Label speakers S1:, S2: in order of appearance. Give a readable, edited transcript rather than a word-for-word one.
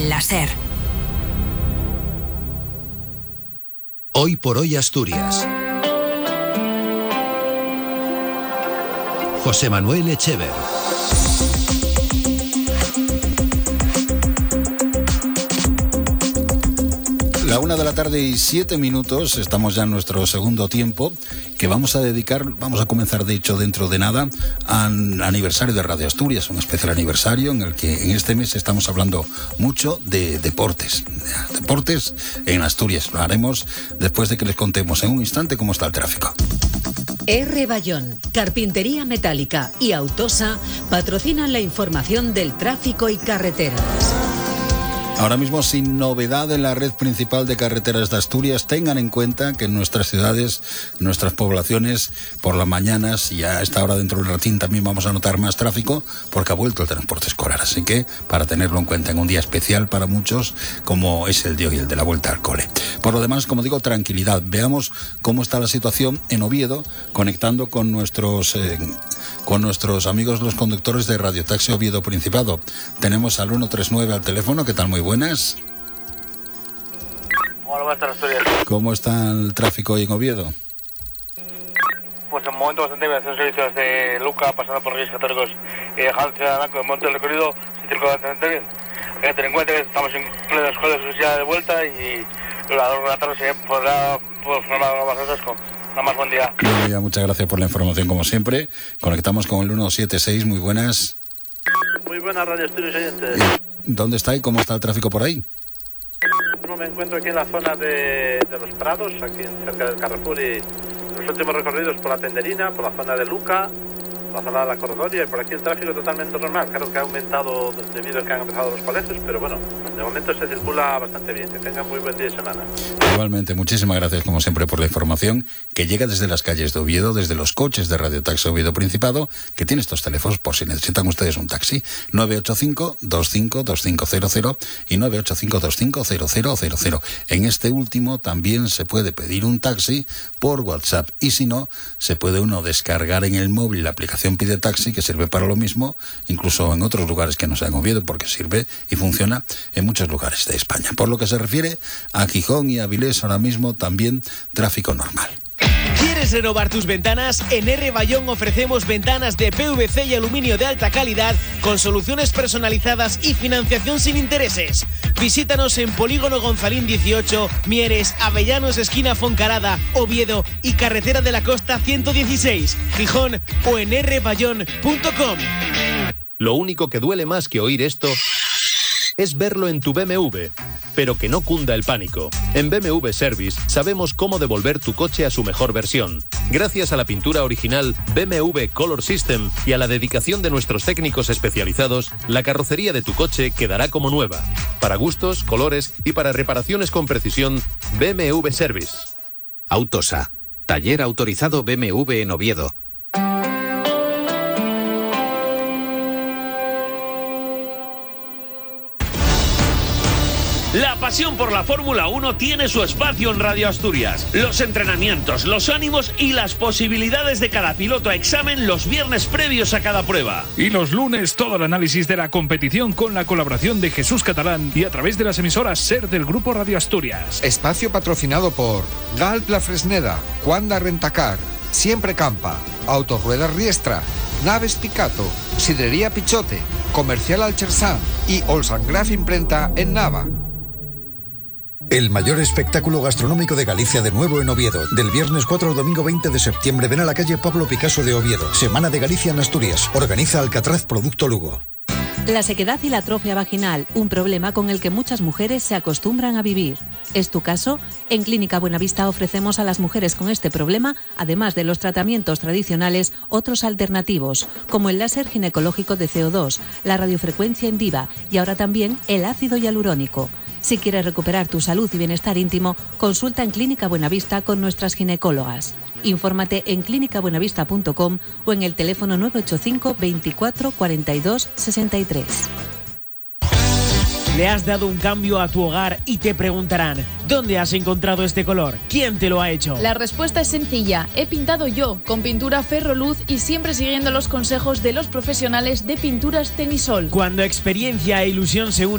S1: la SER.
S2: Hoy por hoy Asturias. José Manuel Echever.
S3: La 1:07 p.m, estamos ya en nuestro segundo tiempo, que vamos a comenzar de hecho dentro de nada, al aniversario de Radio Asturias, un especial aniversario en el que en este mes estamos hablando mucho de deportes en Asturias. Lo haremos después de que les contemos en un instante cómo está el tráfico.
S4: R. Bayón, Carpintería Metálica y Autosa patrocinan la información del tráfico y carreteras.
S3: Ahora mismo, sin novedad en la red principal de carreteras de Asturias, tengan en cuenta que en nuestras ciudades, nuestras poblaciones, por las mañanas y a esta hora dentro de un ratín también vamos a notar más tráfico porque ha vuelto el transporte escolar. Así que, para tenerlo en cuenta en un día especial para muchos, como es el de hoy, el de la vuelta al cole. Por lo demás, como digo, tranquilidad. Veamos cómo está la situación en Oviedo, conectando con nuestros amigos los conductores de Radio Taxi Oviedo Principado. Tenemos al 139 al teléfono. ¿Qué tal? Muy buenas.
S5: Hola, buenas tardes, Asturias.
S3: ¿Cómo está el tráfico hoy en Oviedo?
S5: Pues en momento bastante bien. Hacen servicios de Luca, pasando por Reyes Católicos y Jalce, Aranco. En momento del recorrido se circula bastante bien. Hay que tener en cuenta que estamos en plena escuela de sociedad de vuelta y la 2 de la tarde se podrá formar más atasco. Nada más, buen día.
S3: Bueno, ya, muchas gracias por la información como siempre. Conectamos con el 176, muy buenas.
S5: Muy buenas, Radio Asturias oyentes.
S3: ¿Dónde está y cómo está el tráfico por ahí?
S5: Me encuentro aquí en la zona de los Prados, aquí cerca del Carrefour, y los últimos recorridos por la Tenderina, por la zona de Luca, la zona de la Corredoria, y por aquí el tráfico totalmente normal. Claro que ha aumentado debido a que han empezado los colegios, pero bueno, de momento se circula bastante bien. Que tengan muy buen día de semana.
S3: Igualmente, muchísimas gracias como siempre por la información que llega desde las calles de Oviedo, desde los coches de Radio Taxi Oviedo Principado, que tiene estos teléfonos por si necesitan ustedes un taxi: 985-252500 y 985-250000. En este último también se puede pedir un taxi por WhatsApp, y si no, se puede uno descargar en el móvil la aplicación Pide Taxi, que sirve para lo mismo, incluso en otros lugares que no sean Oviedo, porque sirve y funciona en muchos lugares de España. Por lo que se refiere a Gijón y Avilés, ahora mismo también tráfico normal.
S6: ¿Quieres renovar tus ventanas? En R. Bayón ofrecemos ventanas de PVC y aluminio de alta calidad con soluciones personalizadas y financiación sin intereses. Visítanos en Polígono Gonzalín 18, Mieres, Avellanos, esquina Foncarada, Oviedo y Carretera de la Costa 116, Gijón, o en rbayón.com.
S7: Lo único que duele más que oír esto es verlo en tu BMW, pero que no cunda el pánico. En BMW Service sabemos cómo devolver tu coche a su mejor versión. Gracias a la pintura original BMW Color System y a la dedicación de nuestros técnicos especializados, la carrocería de tu coche quedará como nueva. Para gustos, colores y para reparaciones con precisión, BMW Service.
S8: Autosa, taller autorizado BMW en Oviedo.
S9: La pasión por la Fórmula 1 tiene su espacio en Radio Asturias. Los entrenamientos, los ánimos y las posibilidades de cada piloto a examen los viernes previos a cada prueba.
S10: Y los lunes todo el análisis de la competición con la colaboración de Jesús Catalán y a través de las emisoras SER del Grupo Radio Asturias.
S11: Espacio patrocinado por Galp La Fresneda, Cuanda Rentacar, Siempre Campa, Autorruedas Riestra, Naves Picato, Sidrería Pichote, Comercial Alchersán y Olsangraf Imprenta en Nava.
S12: El mayor espectáculo gastronómico de Galicia de nuevo en Oviedo. Del viernes 4 al domingo 20 de septiembre. Ven a la calle Pablo Picasso de Oviedo. Semana de Galicia en Asturias. Organiza Alcatraz Producto Lugo.
S13: La sequedad y la atrofia vaginal, un problema con el que muchas mujeres se acostumbran a vivir. ¿Es tu caso? En Clínica Buenavista ofrecemos a las mujeres con este problema, además de los tratamientos tradicionales, otros alternativos, como el láser ginecológico de CO2, la radiofrecuencia en Diva y ahora también el ácido hialurónico. Si quieres recuperar tu salud y bienestar íntimo, consulta en Clínica Buenavista con nuestras ginecólogas. Infórmate en clinicabuenavista.com o en el teléfono 985 24 42 63.
S6: Le has dado un cambio a tu hogar y te preguntarán: ¿dónde has encontrado este color? ¿Quién te lo ha hecho?
S14: La respuesta es sencilla. He pintado yo, con pintura Ferroluz y siempre siguiendo los consejos de los profesionales de Pinturas Tenisol.
S6: Cuando experiencia e ilusión se unen,